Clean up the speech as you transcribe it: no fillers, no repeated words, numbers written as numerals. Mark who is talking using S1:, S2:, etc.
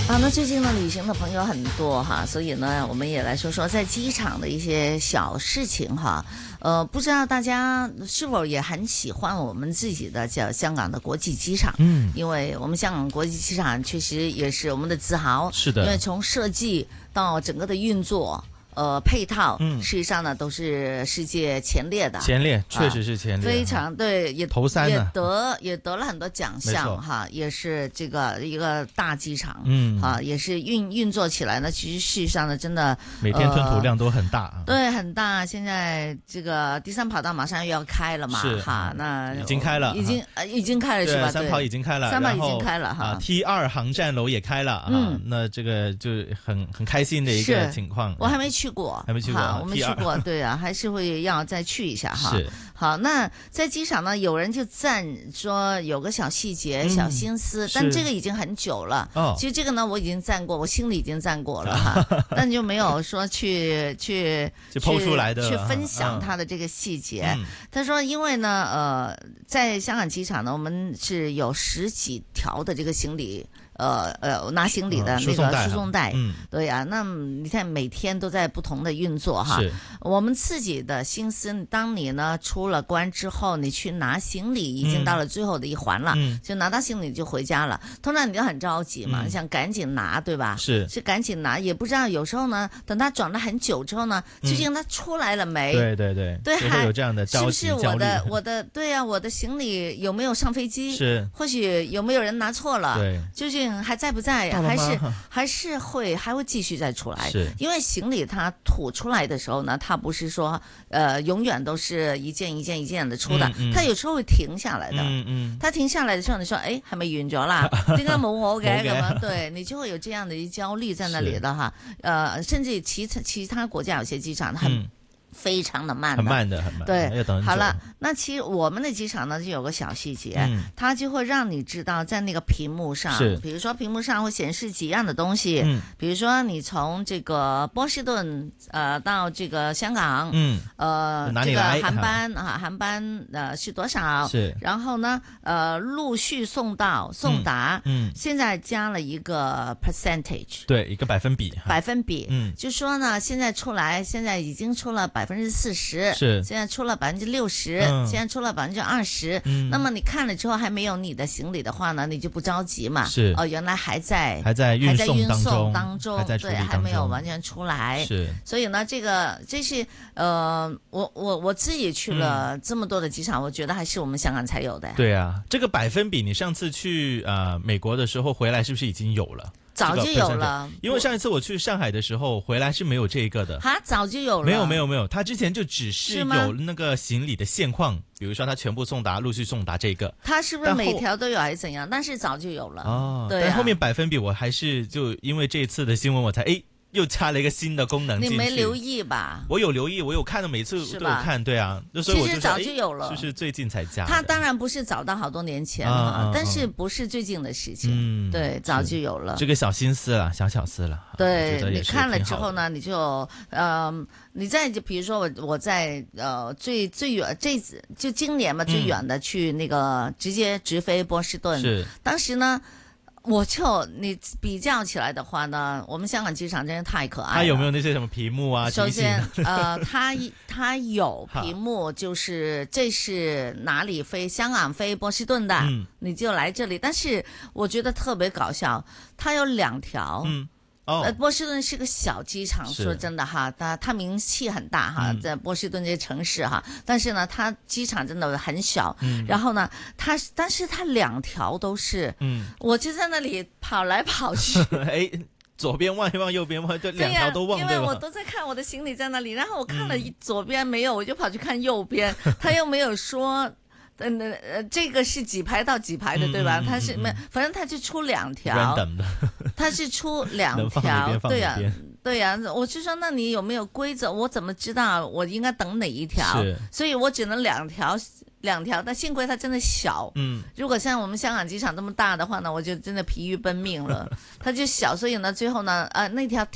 S1: 那最近呢，旅行的朋友很多哈，所以呢，我们也来说说在机场的一些小事情哈。不知道大家是否也很喜欢我们自己的叫香港的国际机场？因为我们香港国际机场确实也是我们的自豪。
S2: 是的，
S1: 因为从设计到整个的运作。配套，事实上呢都是世界前列的，
S2: 前列确实是前列，
S1: 非常对，也
S2: 头三呢，
S1: 也得了很多奖项哈，也是这个一个大机场，也是运作起来呢，其实事实上呢，真的
S2: 每天吞吐量都很大，
S1: 对，很大。现在这个第三跑道马上又要开了嘛，
S2: 是
S1: 哈，那
S2: 已经开了，
S1: 已经开了是吧？
S2: 三跑已经开了，
S1: 三跑已经开了哈
S2: ，T2航站楼也开了，那这个就很开心的一个情况。
S1: 我还没去过，
S2: 还没去过，
S1: 我们去过，对啊，还是会要再去一下哈。
S2: 是。
S1: 好，那在机场呢，有人就赞说有个小细节、小心思，但这个已经很久了。其实这个呢，我已经赞过，我心里已经赞过了哈，但就没有说去
S2: 抛出来的，
S1: 去分享他的这个细节。他说，因为呢，在香港机场呢，我们是有10几条的这个行李。拿行李的那个输送带，对呀，那你看每天都在不同的运作哈。我们自己的心思，当你呢出了关之后，你去拿行李，已经到了最后的一环了，就拿到行李就回家了。通常你就很着急嘛，想赶紧拿，对吧？是赶紧拿，也不知道有时候呢，等他转了很久之后呢，究竟他出来了没？
S2: 对，会有这样的着急焦虑。
S1: 是不是我的对呀，我的行李有没有上飞机？是，或许有没有人拿错了？对，究竟还在不在？还会继续再出来？是，因为行李它吐出来的时候呢，它不是说永远都是一件一件一件的出的，它有时候会停下来的。它停下来的时候，你说哎，係咪完咗啦？點解冇我嘅咁樣？對，你就會有這樣的一焦慮在那裡的哈。甚至其他國家有些機場非常的慢的，
S2: 很慢的，
S1: 对，好了，那其实我们的机场呢就有个小细节，它就会让你知道在那个屏幕上，比如说屏幕上会显示几样的东西，比如说你从这个波士顿到这个香港，这个航班是多少？是，然后呢陆续送达，现在加了一个 percentage，
S2: 对，一个百分比，
S1: 就说呢现在已经出了40%，是现在出了60%，现在出了20%。那么你看了之后还没有你的行李的话呢，你就不着急嘛。是原来还在运送当中，对，还没有完全出来。是，所以呢，这是我自己去了这么多的机场，我觉得还是我们香港才有的。
S2: 对啊，这个百分比，你上次去美国的时候回来是不是已经有了？
S1: 早就有了，
S2: 因为上一次我去上海的时候回来是没有这个的。
S1: 早就有了。
S2: 没有，他之前就只是有那个行李的现况，比如说他全部送达、陆续送达这个。他
S1: 是不是每条都有还是怎样？但是早就有了。对。
S2: 但后面百分比我还是就因为这次的新闻我才又加了一个新的功能进去。
S1: 你没留意吧？
S2: 我有留意，我有看的，每次都有看，对啊。所以我就
S1: 其实早就有了，
S2: 就是最近才加。
S1: 它当然不是早到好多年前了，但是不是最近的事情。对，早就有了。
S2: 这个小心思了，小思了。
S1: 对，你看了之后呢，你就你再就比如说我在最远就今年嘛最远的去那个直接直飞波士顿，是当时呢。你比较起来的话呢，我们香港机场真是太可爱了。它
S2: 有没有那些什么屏幕啊？
S1: 首先，它有屏幕，就是这是哪里飞，香港飞波士顿的，你就来这里。但是我觉得特别搞笑，它有2条。波士顿是个小机场，说真的哈，它名气很大哈，在波士顿这个城市哈，但是呢，它机场真的很小。然后呢，但是它2条都是，我就在那里跑来跑去，
S2: 左边望一望，右边望，就2条都望，
S1: 因为我都在看我的行李在那里，然后我看了左边没有，我就跑去看右边，他又没有说。这个是几排到几排的，对吧？它是反正它就出2条，它是出2条，对呀，我就说那你有没有规则？我怎么知道我应该等哪一条？所以我只能2条，但幸亏它真的小。如果像我们香港机场这么大的话呢，我就真的疲于奔命了。它就小，所以呢，最后呢，那条